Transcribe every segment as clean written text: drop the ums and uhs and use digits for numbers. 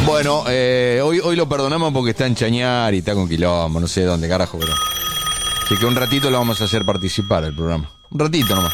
Bueno, hoy lo perdonamos porque está en Chañar y está con quilombo, no sé dónde carajo, pero... Así que un ratito lo vamos a hacer participar el programa. Un ratito nomás.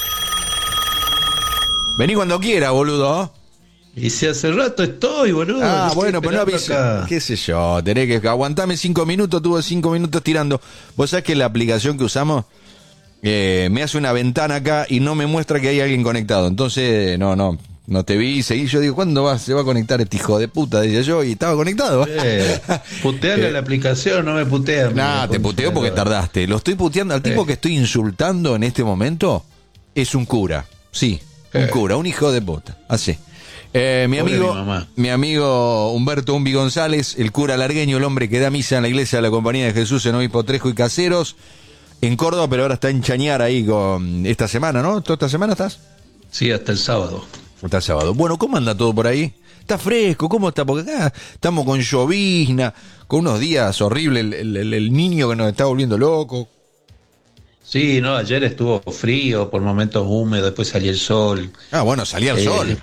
Vení cuando quiera, boludo. Y si hace rato estoy, boludo. Ah, bueno, pero no avisa. Qué sé yo, tenés que aguantarme 5 minutos, tuve 5 minutos tirando. Vos sabés que la aplicación que usamos me hace una ventana acá y no me muestra que hay alguien conectado. Entonces, no te vi, seguí. Yo digo, ¿cuándo se va a conectar este hijo de puta? Decía yo, y estaba conectado. Puteale a la aplicación, no me putean. Nah, te puteo porque tardaste. Lo estoy puteando. Al tipo que estoy insultando en este momento es un cura. Sí, un cura, un hijo de puta. Así. Mi amigo Humberto Umbi González, el cura largueño, el hombre que da misa en la iglesia de la Compañía de Jesús en Obispo Trejo y Caseros, en Córdoba, pero ahora está en Chañar ahí con esta semana, ¿no? ¿Toda esta semana estás? Sí, hasta el sábado. Hasta el sábado. Bueno, ¿cómo anda todo por ahí? ¿Está fresco? ¿Cómo está? Porque acá estamos con llovizna, con unos días horribles, el niño que nos está volviendo loco. Sí, no, ayer estuvo frío, por momentos húmedo, después salía el sol. Ah, bueno, salía el sol.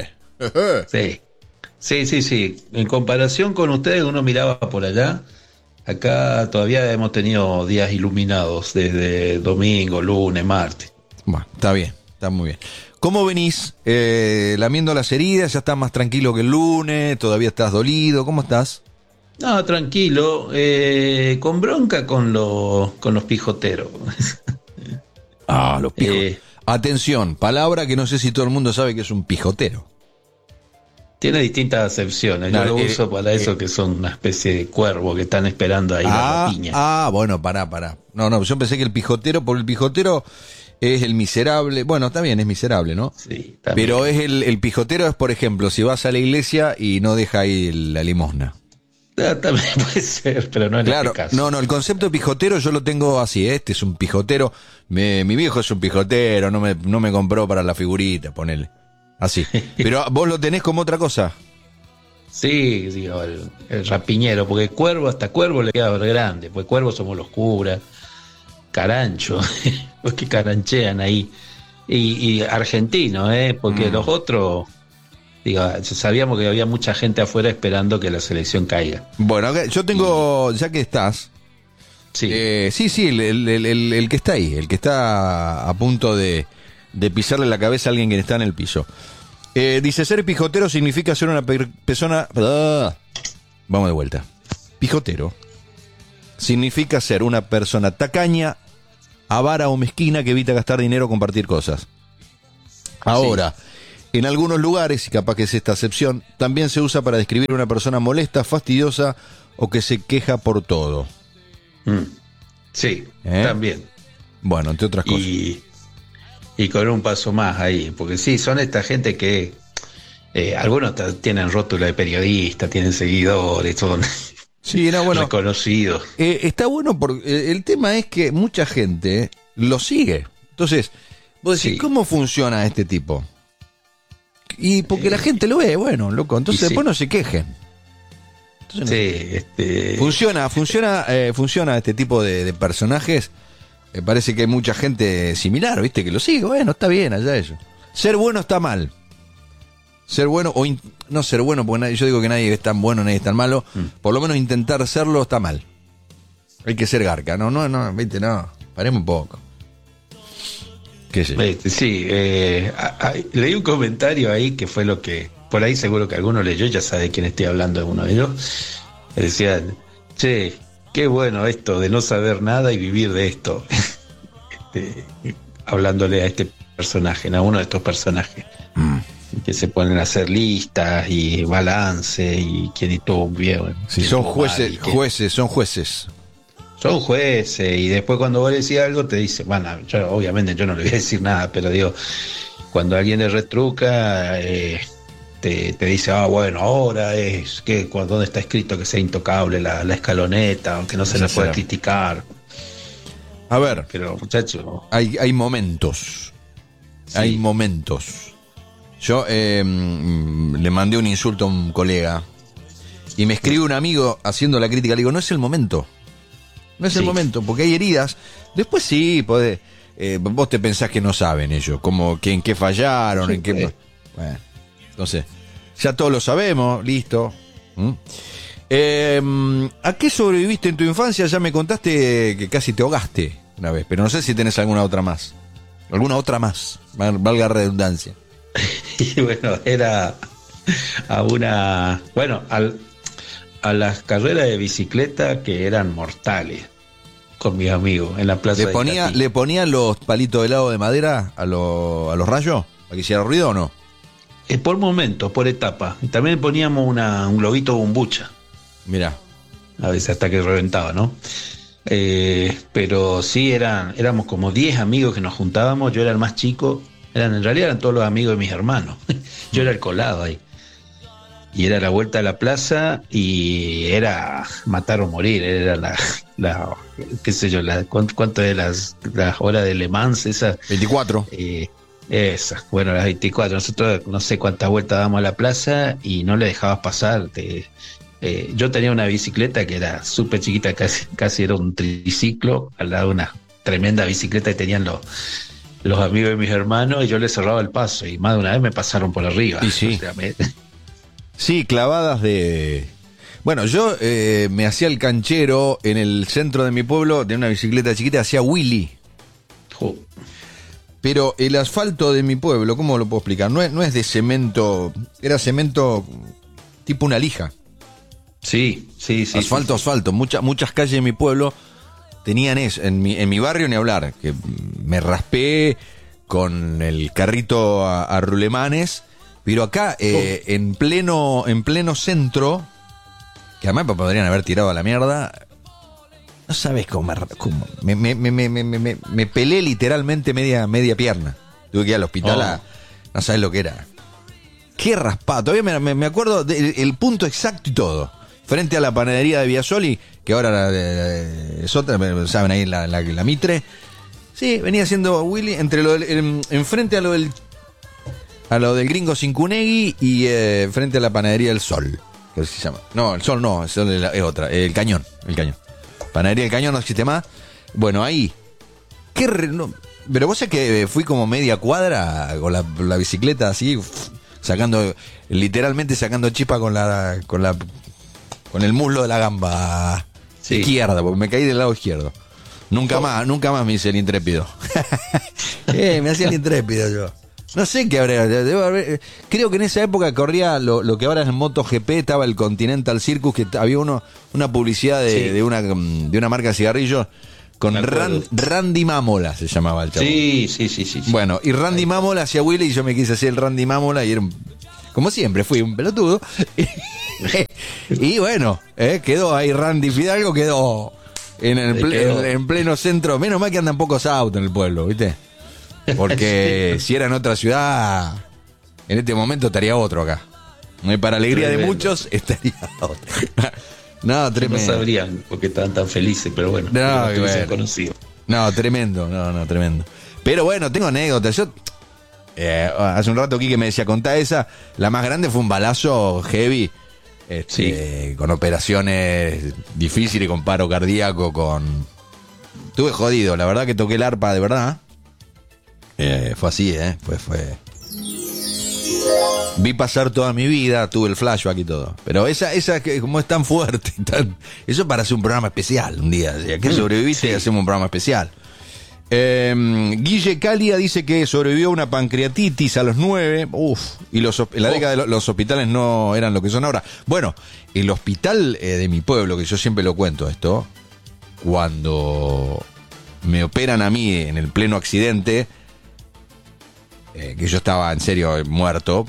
Sí. En comparación con ustedes, uno miraba por allá. Acá todavía hemos tenido días iluminados desde domingo, lunes, martes. Bueno, está bien, está muy bien. ¿Cómo venís? ¿Lamiendo las heridas? ¿Ya estás más tranquilo que el lunes? ¿Todavía estás dolido? ¿Cómo estás? No, tranquilo. Con bronca con los pijoteros. Los pijos. Atención, palabra que no sé si todo el mundo sabe que es un pijotero. Tiene distintas acepciones. Yo lo uso para eso, que son una especie de cuervo que están esperando ahí la rapiña. Bueno, pará. No, yo pensé que el pijotero, por el pijotero es el miserable. Bueno, está bien, es miserable, ¿no? Sí, también. Pero es el pijotero es, por ejemplo, si vas a la iglesia y no deja ahí la limosna. También puede ser, pero no en este caso. No, el concepto de pijotero yo lo tengo así, este es un pijotero, mi viejo es un pijotero, no me compró para la figurita, ponele. Así. Pero vos lo tenés como otra cosa. Sí, digo, el rapiñero, porque cuervo hasta cuervo le queda grande, pues cuervos somos los curas, carancho, pues que caranchean ahí. Y argentino, porque los otros, digo, sabíamos que había mucha gente afuera esperando que la selección caiga. Bueno, yo tengo, ya que estás, sí, el que está ahí, el que está a punto de pisarle la cabeza a alguien que está en el piso. Dice, ser pijotero significa ser una persona... Vamos de vuelta. Pijotero significa ser una persona tacaña, avara o mezquina que evita gastar dinero o compartir cosas. Ahora, en algunos lugares, y capaz que es esta acepción, también se usa para describir a una persona molesta, fastidiosa o que se queja por todo. Sí, también. Bueno, entre otras cosas. Y con un paso más ahí, porque sí, son esta gente que algunos tienen rótula de periodista, tienen seguidores, son reconocidos. Está bueno porque el tema es que mucha gente lo sigue. Entonces, vos decís, ¿cómo funciona este tipo? Y porque la gente lo ve, bueno, loco, entonces después no se quejen. Entonces, funciona este tipo de personajes. Me parece que hay mucha gente similar, ¿viste? Que lo sigue. Bueno, está bien, allá eso. Ser bueno está mal. Ser bueno, no ser bueno, porque yo digo que nadie es tan bueno, nadie es tan malo. Por lo menos intentar serlo está mal. Hay que ser garca. No, ¿viste? No, paremos un poco. ¿Qué sé? Sí, leí un comentario ahí que fue lo que... Por ahí seguro que alguno leyó, ya sabe de quién estoy hablando de uno de ellos. Decían, che... Qué bueno esto de no saber nada y vivir de esto. Hablándole a este personaje, a uno de estos personajes. Que se ponen a hacer listas y balance y quién estuvo bien. Si son jueces. Son jueces y después cuando vos le decís algo te dice, bueno, obviamente yo no le voy a decir nada, pero digo, cuando alguien le retruca... Te dice, bueno, ahora es que ¿dónde está escrito que sea intocable la escaloneta, aunque no se le puede criticar? A ver, pero muchacho, hay momentos. Sí. Hay momentos. Yo le mandé un insulto a un colega y me escribe un amigo haciendo la crítica. Le digo, no es el momento. No es el momento, porque hay heridas. Después sí, podés, vos te pensás que no saben ellos, como que en qué fallaron, en qué... Bueno. Entonces, ya todos lo sabemos, listo. ¿Mm? ¿A qué sobreviviste en tu infancia? Ya me contaste que casi te ahogaste una vez, pero no sé si tenés alguna otra más. ¿Alguna otra más? Valga redundancia. Y bueno, era a una. Bueno, a las carreras de bicicleta que eran mortales con mis amigos en la plaza de Catí. ¿Le ponía los palitos de helado de madera a los rayos? ¿Para que hiciera ruido o no? Por momentos, por etapa. Y también poníamos un globito bombucha. Mirá. A veces hasta que reventaba, ¿no? Pero sí éramos como 10 amigos que nos juntábamos. Yo era el más chico. En realidad eran todos los amigos de mis hermanos. Yo era el colado ahí. Y era la vuelta a la plaza y era matar o morir. Era qué sé yo, ¿cuánto de las horas de Le Mans? Esas 24. Esa, bueno, las 24. Nosotros no sé cuántas vueltas damos a la plaza y no le dejabas pasar. Yo tenía una bicicleta que era súper chiquita, casi era un triciclo, al lado de una tremenda bicicleta que tenían los amigos de mis hermanos, y yo les cerraba el paso y más de una vez me pasaron por arriba. Y sí. O sea, Sí, clavadas de... Bueno, yo me hacía el canchero en el centro de mi pueblo, de una bicicleta chiquita, hacía Willy. Pero el asfalto de mi pueblo, ¿cómo lo puedo explicar? No es de cemento, era cemento tipo una lija. Sí. Asfalto. Muchas calles de mi pueblo tenían eso. En mi barrio ni hablar, que me raspé con el carrito a rulemanes, pero acá en pleno centro, que además podrían haber tirado a la mierda. No sabes cómo me pelé literalmente media pierna. Tuve que ir al hospital no sabes lo que era. Qué raspado. Todavía me acuerdo del punto exacto y todo. Frente a la panadería de Biasoli, que ahora es otra, saben, ahí la Mitre. Sí, venía haciendo Willy entre enfrente a lo del gringo Cincunegui y frente a la panadería del Sol, que se llama. No, el Sol no, el Sol es otra, el Cañón. Panadería del Cañón no existe más. Bueno, ahí. Pero vos sabés que fui como media cuadra con la bicicleta así, literalmente sacando chispa con el muslo de la gamba izquierda, porque me caí del lado izquierdo. Nunca más me hice el intrépido. Me hacía el intrépido yo. No sé qué habría. Creo que en esa época corría lo que ahora es en MotoGP, estaba el Continental Circus, que había una publicidad de una marca de cigarrillos con Randy Mámola, se llamaba el chavo. Sí. Bueno, y Randy Mámola hacía Willy y yo me quise hacer el Randy Mámola y era como siempre, fui un pelotudo. Y bueno, quedó ahí Randy Fidalgo, quedó en pleno centro. Menos mal que andan pocos autos en el pueblo, ¿viste? Porque si era en otra ciudad, en este momento estaría otro acá. Para alegría de muchos, estaría otro. No, tremendo. No sabrían porque estaban tan felices, pero bueno, conocido. No, tremendo, tremendo. Pero bueno, tengo anécdotas. Yo hace un rato Quique me decía, contá esa. La más grande fue un balazo heavy, con operaciones difíciles, con paro cardíaco, Estuve jodido, la verdad que toqué el arpa de verdad. Fue así, fue. Vi pasar toda mi vida, tuve el flashback y todo. Pero esa que como es tan fuerte, eso para hacer un programa especial un día. O sea, que sobreviviste y hacemos un programa especial. Guille Calia dice que sobrevivió a una pancreatitis a los 9. Y en la década los hospitales no eran lo que son ahora. Bueno, el hospital de mi pueblo, que yo siempre lo cuento esto, cuando me operan a mí en el pleno accidente, que yo estaba en serio muerto,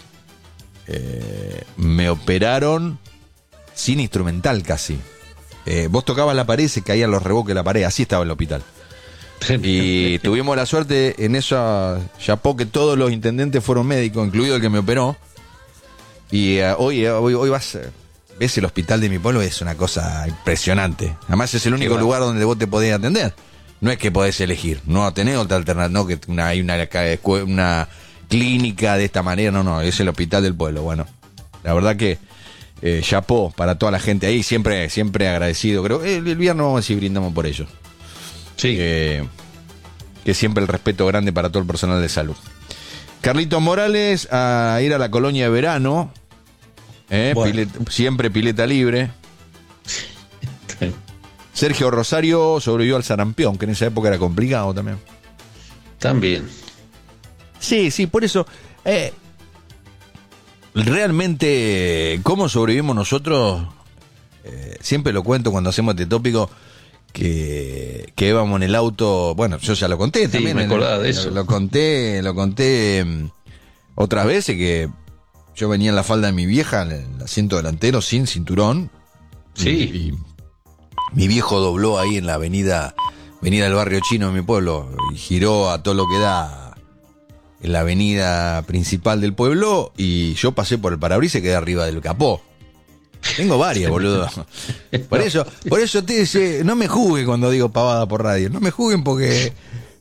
me operaron sin instrumental casi. Vos tocabas la pared y se caían los reboques de la pared, así estaba el hospital. Y tuvimos la suerte en esa chapó que todos los intendentes fueron médicos, incluido el que me operó. Y hoy ves el hospital de mi pueblo, es una cosa impresionante. Además es el único lugar donde vos te podés atender. No es que podés elegir, no tenés otra alternativa, no que hay una clínica de esta manera, no, es el hospital del pueblo. Bueno, la verdad que chapó para toda la gente ahí, siempre agradecido. Creo el viernes vamos a decir brindamos por ellos. Sí. Que siempre el respeto grande para todo el personal de salud. Carlitos Morales, a ir a la colonia de verano. Bueno. Siempre pileta libre. Sergio Rosario sobrevivió al sarampión, que en esa época era complicado también. También. Sí, por eso. Realmente, ¿cómo sobrevivimos nosotros? Siempre lo cuento cuando hacemos este tópico, que íbamos en el auto. Bueno, yo ya lo conté también. Me acordaba de eso. Lo conté otras veces, que yo venía en la falda de mi vieja, en el asiento delantero, sin cinturón. Sí. Y mi viejo dobló ahí en la avenida del barrio chino de mi pueblo y giró a todo lo que da en la avenida principal del pueblo, y yo pasé por el parabrisas y quedé arriba del capó. Tengo varias, boludo. Por eso te dice, no me juzguen cuando digo pavada por radio. No me juzguen porque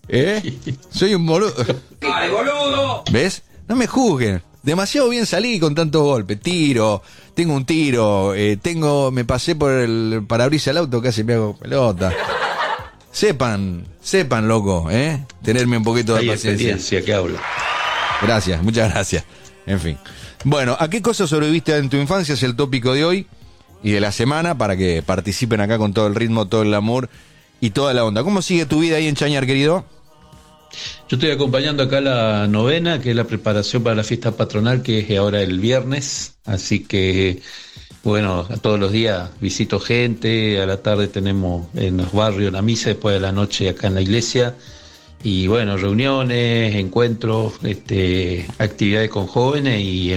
soy un boludo. ¡Dale, boludo! ¿Ves? No me juzguen. Demasiado bien salí con tantos golpes. Tengo un tiro, me pasé por el parabrisas del auto, casi me hago pelota. Sepan, loco, tenerme un poquito de Hay paciencia. experiencia que habla. Gracias, muchas gracias. En fin. Bueno, ¿a qué cosas sobreviviste en tu infancia? Es el tópico de hoy y de la semana, para que participen acá con todo el ritmo, todo el amor y toda la onda. ¿Cómo sigue tu vida ahí en Chañar, querido? Yo estoy acompañando acá la novena, que es la preparación para la fiesta patronal, que es ahora el viernes. Así que, bueno, todos los días visito gente, a la tarde tenemos en los barrios la misa, después de la noche acá en la iglesia. Y bueno, reuniones, encuentros, actividades con jóvenes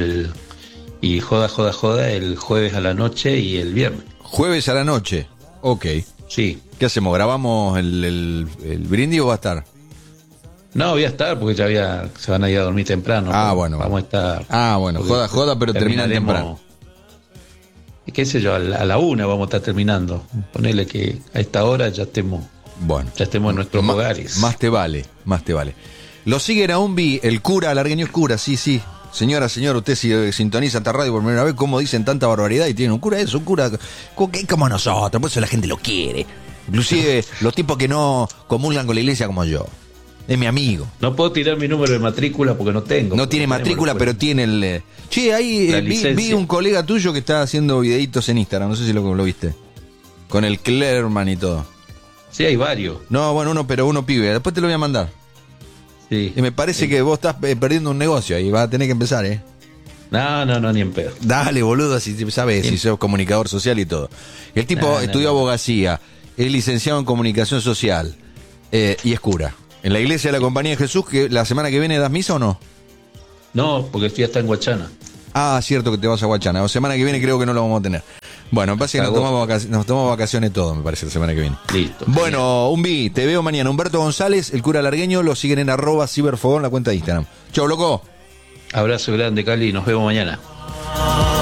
y joda el jueves a la noche y el viernes. Jueves a la noche, ok. Sí. ¿Qué hacemos? ¿Grabamos el brindis o va a estar? No, voy a estar porque se van a ir a dormir temprano. Bueno. Vamos a estar. Bueno, joda, pero terminan temprano. Qué sé yo, a la 1 vamos a estar terminando. Ponele que a esta hora ya estemos en nuestros hogares. Más te vale. Lo sigue Naumbi, el cura alargueño, cura, sí. Señora, usted si sintoniza esta radio por primera vez, ¿cómo dicen tanta barbaridad? Y tiene un cura como nosotros, por eso la gente lo quiere. Inclusive los tipos que no comulgan con la iglesia como yo. Es mi amigo. No puedo tirar mi número de matrícula porque no tengo. No tiene matrícula, pero tiene el... Che, ahí vi un colega tuyo que está haciendo videitos en Instagram, no sé si lo viste. Con el Clerman y todo. Sí, hay varios. No, bueno, uno pibe. Después te lo voy a mandar. Sí. Y me parece que vos estás perdiendo un negocio y vas a tener que empezar, No, ni en pedo. Dale, boludo, si sabes, si sos comunicador social y todo. El tipo estudió abogacía, es licenciado en comunicación social y es cura. En la iglesia de la Compañía de Jesús, que la semana que viene das misa o no? No, porque estoy hasta en Guachana. Cierto que te vas a Guachana. La semana que viene creo que no lo vamos a tener. Bueno, me parece que nos tomamos vacaciones todos, me parece, la semana que viene. Listo. Bueno, te veo mañana. Humberto González, el cura largueño, lo siguen en @ciberfogón, la cuenta de Instagram. Chau, loco. Abrazo grande, Cali, nos vemos mañana.